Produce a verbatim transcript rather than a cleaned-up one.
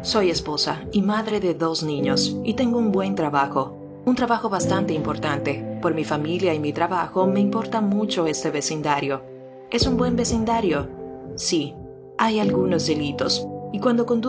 Soy esposa y madre de dos niños y tengo un buen trabajo, un trabajo bastante importante. Por mi familia y mi trabajo me importa mucho este vecindario. ¿Es un buen vecindario? Sí, hay algunos delitos y cuando conduzco